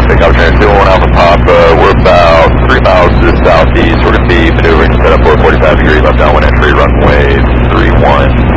Take Caltrain 201 Alpha Papa, we're about 3 miles to the southeast. We're going to be maneuvering set up for a 45 degree left downwind entry, runway 31.